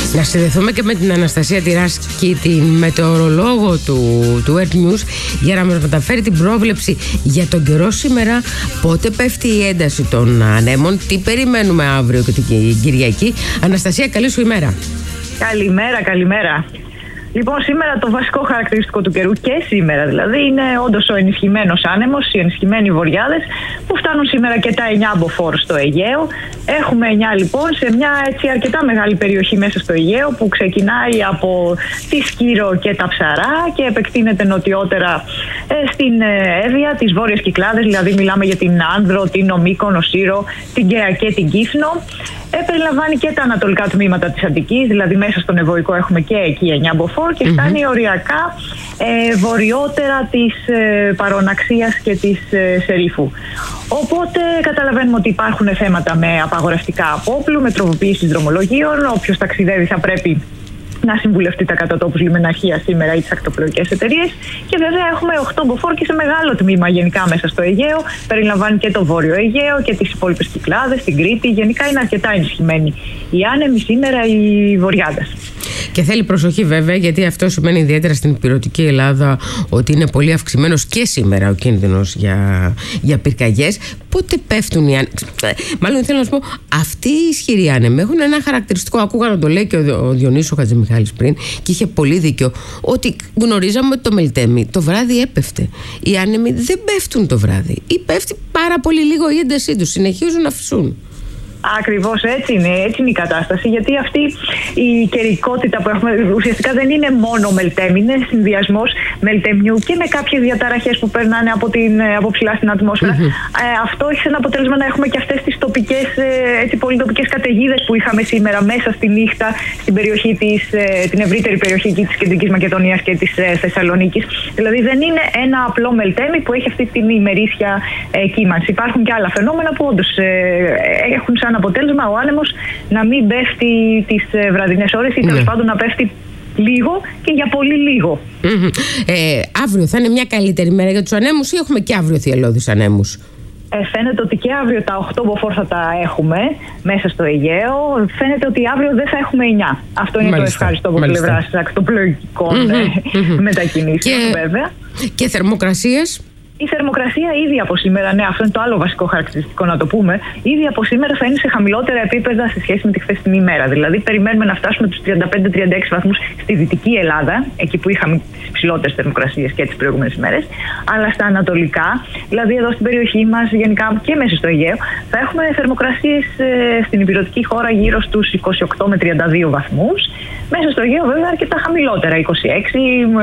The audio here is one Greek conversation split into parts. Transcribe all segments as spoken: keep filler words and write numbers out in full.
Να συνδεθούμε και με την Αναστασία Τυράσκη, την μετεωρολόγο του, του Earth News, για να μας μεταφέρει την πρόβλεψη για τον καιρό σήμερα. Πότε πέφτει η ένταση των ανέμων, τι περιμένουμε αύριο και την Κυριακή. Αναστασία, καλή σου ημέρα. Καλημέρα, καλημέρα. Λοιπόν, σήμερα το βασικό χαρακτηριστικό του καιρού, και σήμερα δηλαδή, είναι όντως ο ενισχυμένος άνεμος, οι ενισχυμένοι βοριάδες που φτάνουν σήμερα και τα εννιά μποφόρ στο Αιγαίο. Έχουμε εννιά λοιπόν σε μια έτσι αρκετά μεγάλη περιοχή μέσα στο Αιγαίο, που ξεκινάει από τη Σκύρο και τα Ψαρά και επεκτείνεται νοτιότερα ε, στην ε, Εύβοια, τις Βόρειες Κυκλάδες, δηλαδή μιλάμε για την Άνδρο, την Ομίκονο, Σύρο, την Καία και την Κύθνο. Ε, περιλαμβάνει και τα ανατολικά τμήματα της Αττικής, δηλαδή μέσα στον Ευωικό έχουμε και εκεί εννιά μποφόρ και φτάνει mm-hmm. οριακά ε, βορειότερα της ε, Παροναξίας και της ε, Σερίφου. Οπότε καταλαβαίνουμε ότι υπάρχουν θέματα με απαγορευτικά απόπλου, με τροποποίηση δρομολογίων. Όποιος ταξιδεύει θα πρέπει να συμβουλευτεί τα κατά τόπους λιμεναρχία σήμερα ή τις ακτοπλοϊκές εταιρείες. Και βέβαια έχουμε οκτώ μποφόρ και σε μεγάλο τμήμα γενικά μέσα στο Αιγαίο. Περιλαμβάνει και το Βόρειο Αιγαίο και τις υπόλοιπες Κυκλάδες, την Κρήτη. Γενικά είναι αρκετά ενισχυμένοι οι άνεμοι σήμερα, οι βοριάδες. Και θέλει προσοχή βέβαια, γιατί αυτό σημαίνει ιδιαίτερα στην ηπειρωτική Ελλάδα ότι είναι πολύ αυξημένος και σήμερα ο κίνδυνος για, για πυρκαγιές. Πότε πέφτουν οι άνεμοι? Μάλλον θέλω να σου πω, αυτοί οι ισχυροί άνεμοι έχουν ένα χαρακτηριστικό. Ακούγα να το λέει και ο, ο Διονύσης ο Χατζημιχάλης πριν, και είχε πολύ δίκιο, ότι γνωρίζαμε ότι το Μελτέμι το βράδυ έπεφτε. Οι άνεμοι δεν πέφτουν το βράδυ, ή πέφτει πάρα πολύ λίγο η έντασή τους, συνεχίζουν να φυσούν. Ακριβώς έτσι είναι, έτσι είναι η κατάσταση, γιατί αυτή η καιρικότητα που έχουμε ουσιαστικά δεν είναι μόνο Μελτέμι, είναι συνδυασμός Μελτεμιού και με κάποιες διαταραχές που περνάνε από, την, από ψηλά στην ατμόσφαιρα. Mm-hmm. Ε, αυτό έχει ένα αποτέλεσμα να έχουμε και αυτές τις τοπικές, έτσι, πολυτοπικές καταιγίδες που είχαμε σήμερα μέσα στη νύχτα στην περιοχή της, την ευρύτερη περιοχή της Κεντρικής Μακεδονίας και της Θεσσαλονίκης. Δηλαδή δεν είναι ένα απλό Μελτέμι που έχει αυτή την ημερήσια ε, κύμανση. Υπάρχουν και άλλα φαινόμενα που όντως ε, έχουν σαν αποτέλεσμα ο άνεμος να μην πέφτει τις βραδινές ώρες ή τέλος πάντων να πέφτει λίγο και για πολύ λίγο. Mm-hmm. Ε, αύριο θα είναι μια καλύτερη μέρα για τους ανέμους ή έχουμε και αύριο θυελλώδεις ανέμους? Ε, φαίνεται ότι και αύριο τα οκτώ μποφόρ θα τα έχουμε μέσα στο Αιγαίο. Φαίνεται ότι αύριο δεν θα έχουμε εννιά. Αυτό είναι μάλιστα, το ευχάριστο από πλευράς ακτοπλοϊκών mm-hmm, mm-hmm. μετακινήσεων βέβαια. Και θερμοκρασίες? Η θερμοκρασία ήδη από σήμερα, ναι, αυτό είναι το άλλο βασικό χαρακτηριστικό να το πούμε, ήδη από σήμερα θα είναι σε χαμηλότερα επίπεδα σε σχέση με τη χθεσινή ημέρα. Δηλαδή, περιμένουμε να φτάσουμε τους τριάντα πέντε με τριάντα έξι βαθμούς στη Δυτική Ελλάδα, εκεί που είχαμε τις υψηλότερες θερμοκρασίες και τις προηγούμενες ημέρες, αλλά στα ανατολικά, δηλαδή εδώ στην περιοχή μας, γενικά και μέσα στο Αιγαίο, θα έχουμε θερμοκρασίες ε, στην ηπειρωτική χώρα γύρω στους είκοσι οκτώ με τριάντα δύο βαθμούς. Μέσα στο Αιγαίο, βέβαια, αρκετά χαμηλότερα, είκοσι έξι,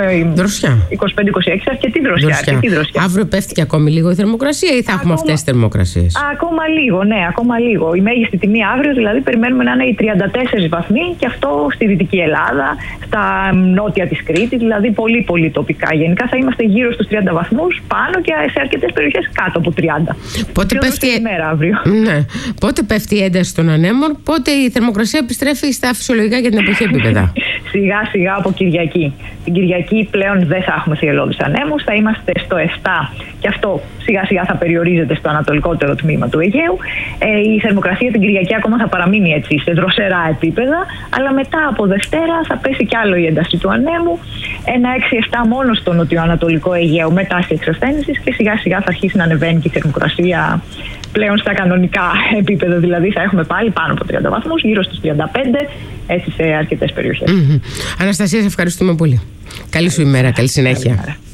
είκοσι πέντε είκοσι έξι, αρκετή δροσιά. Αρκετή δροσιά. Αύριο πέφτει και ακόμη λίγο η θερμοκρασία ή θα έχουμε αυτές τις θερμοκρασίες? Ακόμα λίγο, ναι, ακόμα λίγο. Η μέγιστη τιμή αύριο δηλαδή περιμένουμε να είναι οι τριάντα τέσσερις βαθμοί, και αυτό στη Δυτική Ελλάδα, στα νότια της Κρήτης, δηλαδή πολύ πολύ τοπικά. Γενικά θα είμαστε γύρω στους τριάντα βαθμούς πάνω και σε αρκετές περιοχές κάτω από τριάντα. Πότε πέφτει... ημέρα αύριο. Ναι. Πότε πέφτει η ένταση των ανέμων, πότε η θερμοκρασία επιστρέφει στα φυσιολογικά για την εποχή επίπεδα? Σιγά σιγά από Κυριακή. Την Κυριακή πλέον δεν θα έχουμε θυελλώδεις ανέμους, θα είμαστε στο επτά και αυτό σιγά σιγά θα περιορίζεται στο ανατολικότερο τμήμα του Αιγαίου. Ε, η θερμοκρασία την Κυριακή ακόμα θα παραμείνει έτσι σε δροσερά επίπεδα, αλλά μετά από Δευτέρα θα πέσει κι άλλο η ένταση του ανέμου. Ένα έξι επτά μόνο στο νοτιοανατολικό Αιγαίο με τάση εξασθένησης, και σιγά σιγά θα αρχίσει να ανεβαίνει και η θερμοκρασία πλέον στα κανονικά επίπεδα, δηλαδή θα έχουμε πάλι πάνω από τριάντα βαθμούς, γύρω στους τριάντα πέντε, έτσι σε αρκετές περιοχές. Mm-hmm. Αναστασία, σε ευχαριστούμε πολύ. Καλή σου ημέρα, καλή συνέχεια.